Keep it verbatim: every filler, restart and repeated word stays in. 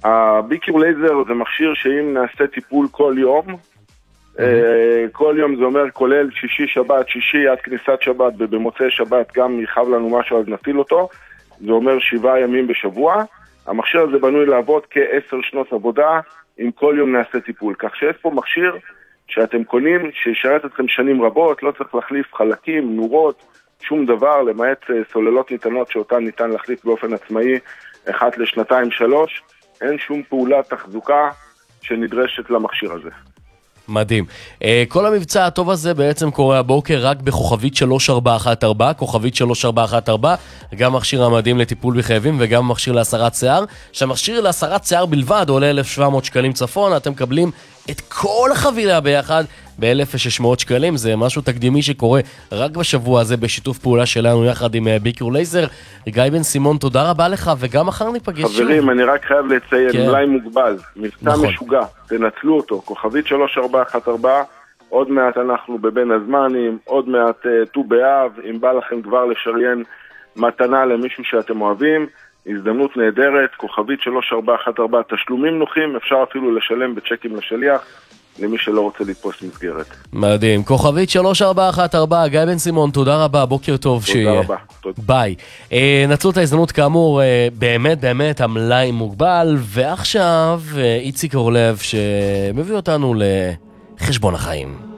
הבי-קיור לייזר זה מכשיר שאם נעשה טיפול כל יום, כל יום זה אומר כולל שישי שבת, שישי עד כניסת שבת ובמוצאי שבת גם יכאב לנו משהו אז נפיל אותו, זה אומר שבעה ימים בשבוע. המכשיר הזה בנוי לעבוד כעשר שנות עבודה אם כל יום נעשה טיפול, כך שיש פה מכשיר שאתם קונים שישרת אתכם שנים רבות, לא צריך להחליף חלקים, נורות, שום דבר, למעט סוללות ניתנות שאותן ניתן להחליף באופן עצמאי אחת לשנתיים שלוש, אין שום פעולה תחזוקה שנדרשת למכשיר הזה. מדהים. כל המבצע הטוב הזה בעצם קורה הבוקר רק בכוכבית שלוש ארבע אחת ארבע, כוכבית שלוש ארבע אחת ארבע, גם מכשיר המדהים לטיפול בכאבים וגם מכשיר להסרת שיער, שהמכשיר להסרת שיער בלבד עולה אלף שבע מאות שקלים צפון, אתם מקבלים את כל החבילה ביחד ב-אלף ושש מאות שקלים, זה משהו תקדימי שקורה רק בשבוע הזה בשיתוף פעולה שלנו יחד עם בי-קיור לייזר. גיא בן סימון, תודה רבה לך, וגם מחר ניפגש שוב. חברים, אני רק חייב לציין, כן. מלאי מוגבל, מבצע נכון. משוגע, תנצלו אותו, כוכבית שלוש ארבע אחת ארבע, עוד מעט אנחנו בבין הזמנים, עוד מעט ט"ו באב, אם בא לכם כבר לשריין מתנה למישהו שאתם אוהבים, הזדמנות נהדרת, כוכבית שלוש ארבע אחת ארבע, תשלומים נוחים, אפשר אפילו לשלם בצ'קים לשליח, למי שלא רוצה לתפוס מסגרת. מדהים. כוכבית שלוש ארבע אחת ארבע, גיא בן סימון, תודה רבה, בוקר טוב שיהיה. תודה רבה. ביי. אה, נצלו את ההזדמנות כאמור, אה, באמת באמת המלאי מוגבל, ועכשיו אה, איציק אורלב שמביא אותנו לחשבון החיים.